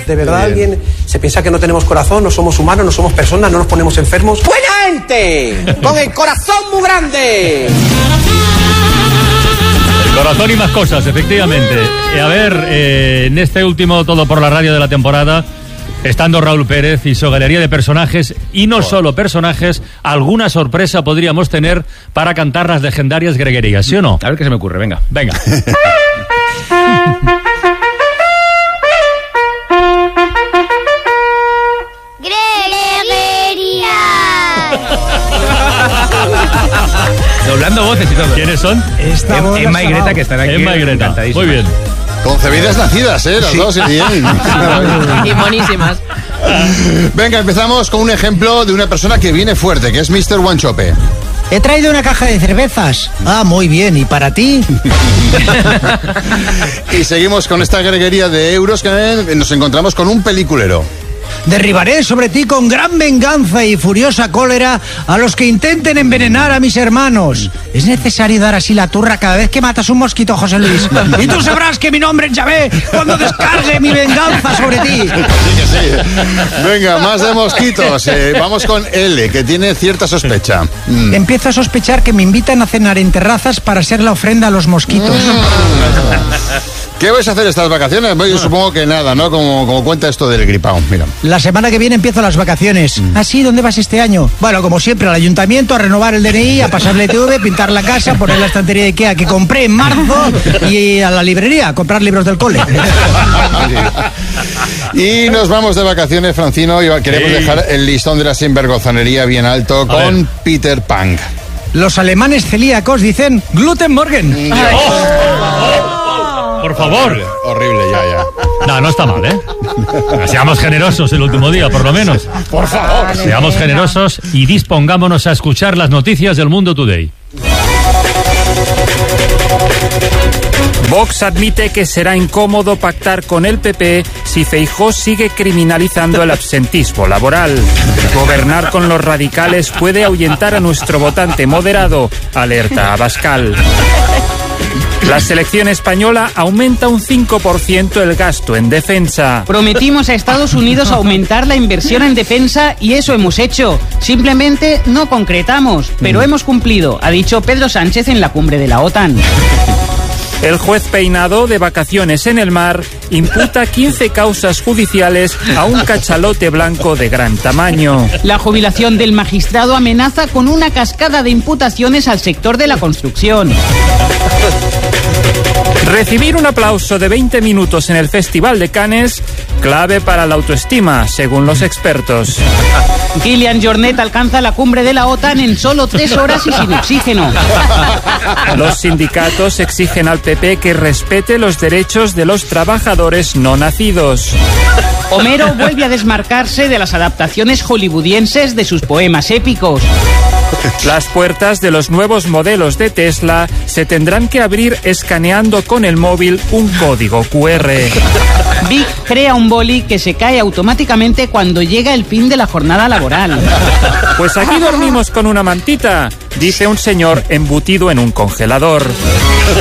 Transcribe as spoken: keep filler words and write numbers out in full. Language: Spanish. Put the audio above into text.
¿De verdad alguien se piensa que no tenemos corazón, no somos humanos, no somos personas, no nos ponemos enfermos? ¡Buena gente! ¡Con el corazón muy grande! El corazón y más cosas, efectivamente. Eh, a ver, eh, en este último Todo por la Radio de la temporada, estando Raúl Pérez y su galería de personajes, y no solo personajes, alguna sorpresa podríamos tener para cantar las legendarias greguerías, ¿sí o no? A ver qué se me ocurre, venga. Venga. Doblando voces y todo. ¿Quiénes son? Esta em, Emma y Greta, que están aquí. Emma y Greta, muy bien. Concebidas nacidas, ¿eh? Las sí. dos, bien. Y monísimas. Venga, empezamos con un ejemplo de una persona que viene fuerte, que es mister Wanchope. He traído una caja de cervezas. Ah, muy bien. ¿Y para ti? Y seguimos con esta greguería de euros que nos encontramos con un peliculero. Derribaré sobre ti con gran venganza y furiosa cólera a los que intenten envenenar a mis hermanos. Es necesario dar así la turra cada vez que matas un mosquito, José Luis. Y tú sabrás que mi nombre es Yahvé cuando descargue mi venganza sobre ti. Sí, que sí. Venga, más de mosquitos. Eh, vamos con L, que tiene cierta sospecha. Mm. Empiezo a sospechar que me invitan a cenar en terrazas para ser la ofrenda a los mosquitos. Mm. ¿Qué vais a hacer estas vacaciones? Yo supongo que nada, ¿no? Como, como cuenta esto del gripao, mira. La semana que viene empiezo las vacaciones. Mm. ¿Ah, sí? ¿Dónde vas este año? Bueno, como siempre, al ayuntamiento, a renovar el D N I, a pasarle T V, pintar la casa, poner la estantería de Ikea que compré en marzo y a la librería, a comprar libros del cole. Y nos vamos de vacaciones, Francino, y queremos sí. dejar el listón de la sinvergonzanería bien alto con Peter Pan. Los alemanes celíacos dicen Guten Morgen. Oh, oh. Por favor. Horrible, horrible, ya, ya. No, no está mal, ¿eh? Seamos generosos el último día, por lo menos. Por favor. Seamos generosos y dispongámonos a escuchar las noticias del Mundo Today. Vox admite que será incómodo pactar con el P P si Feijóo sigue criminalizando el absentismo laboral. Gobernar con los radicales puede ahuyentar a nuestro votante moderado, alerta Abascal. La selección española aumenta un cinco por ciento el gasto en defensa. Prometimos a Estados Unidos aumentar la inversión en defensa y eso hemos hecho. Simplemente no concretamos, pero mm. hemos cumplido, ha dicho Pedro Sánchez en la cumbre de la OTAN. El juez Peinado, de vacaciones en el mar, imputa quince causas judiciales a un cachalote blanco de gran tamaño. La jubilación del magistrado amenaza con una cascada de imputaciones al sector de la construcción. Recibir un aplauso de veinte minutos en el Festival de Cannes, clave para la autoestima, según los expertos. Kilian Jornet alcanza la cumbre de la OTAN en solo tres horas y sin oxígeno. Los sindicatos exigen al P P que respete los derechos de los trabajadores no nacidos. Homero vuelve a desmarcarse de las adaptaciones hollywoodienses de sus poemas épicos. Las puertas de los nuevos modelos de Tesla se tendrán que abrir escaneando con el móvil un código cu erre. Vic crea un boli que se cae automáticamente cuando llega el fin de la jornada laboral. Pues aquí dormimos con una mantita, dice un señor embutido en un congelador.